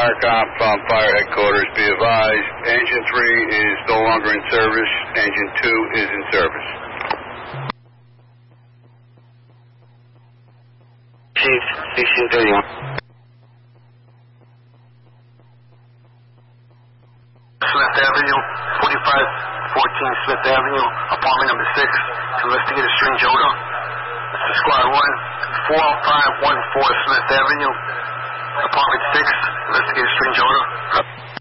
fire cop from fire headquarters. Be advised, engine 3 is no longer in service. Engine 2 is in service. Chief, 1631. Smith Avenue, 4514 Smith Avenue, apartment number 6, to investigate a strange odor. This is Squad 1, 4514 Smith Avenue, apartment 6, investigate a strange odor.